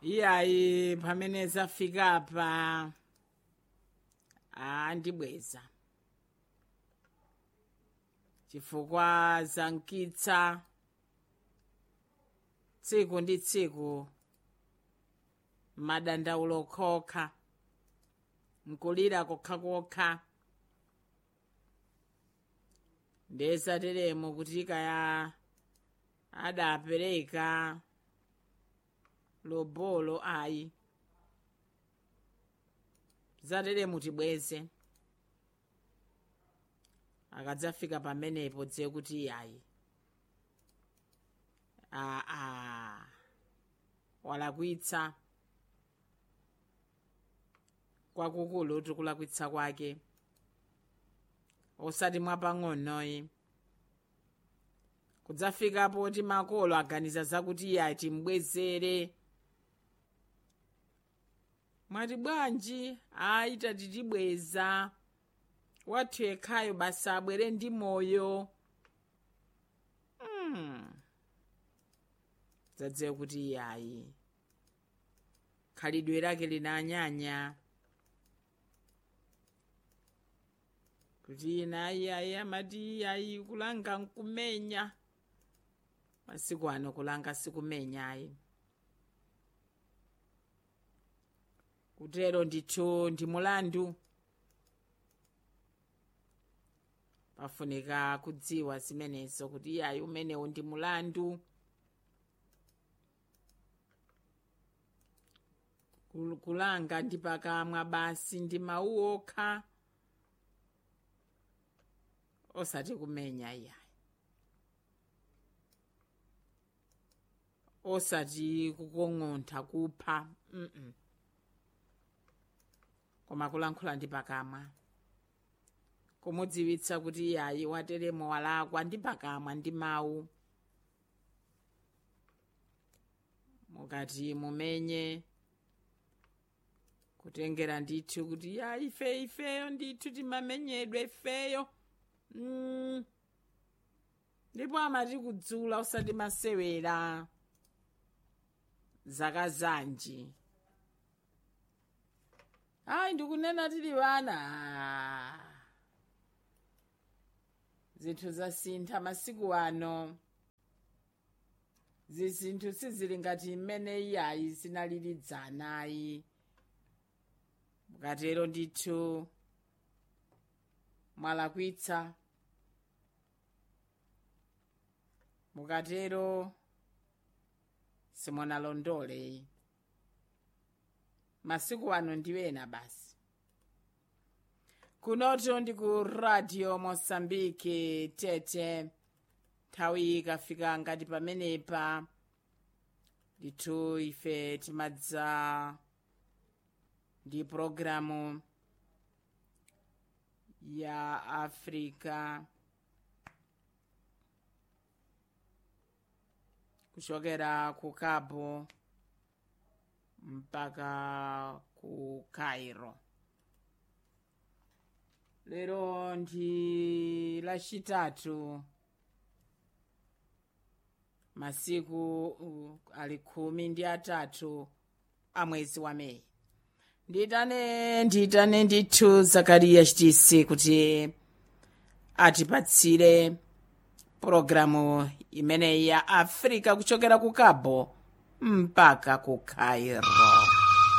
iyayi pamene zafika pa andibweza chifukwa zankitsa tsiku ndi tsiku madandaulo kokha nkulira kokha ndesateremo kuti kaya adapereka lobolo ayi zateremo tibweze akadzafika pamenepo dziwe kuti ayi walakwitsa kwakukulu kuti kulakwitsa kwake osati mwapang'onoyi kudzafikapo kuti makolo aganiza zakuti iye timbwezere mwati bwanji ayi tatitibweza wathu yekhayo basi abwere ndi moyo zadziwe kuti iye ayi khalidwe lake linanyanya kuti ina ayi amati ayi kulanga nkumenya masiku ano kulanga sikumenya ayi kutero ndithu ndi mulandu pafunika kudziwa zimenezo kuti iyayi umenewu ndi mulandu kulanga ndi pakamwa basi ndi mawu okha osati kumenya iyayi osati kukong'ontha kupha koma kulankhula ndi pakamwa kumudziwitsa kuti iyayi wateremo walakwa ndi pakamwa ndi mawu mukati mumenye kutengera ndithu kuti ya ifeyo ndithu timamenyedwe ifeyo ndipo amati kudzula usati masewera zaka zanji ayi ndikunena tili vana zinthu zasintha masiku ano zinthu sizili ngati mmene iyayi zinalilidzanayi mukatero ndithu mwalakwitsa mukatero simunalondole masiku ano ndiwena basi kunoto ndi ku radio Mosambiki tete nthawi ikafika ngati pamenepa ndithu ife timadza ndi programu ya Afrika kuchokera ku Cabo mpaka ku Cairo. Lero ndi lachitatu masiku ali 13 a mwezi wa Meyi. Nditane ndithu Zakariya Chitisi kuti atipatsire programu imeneyi ya Afrika kuchokera ku Cabo mpaka ku Cairo.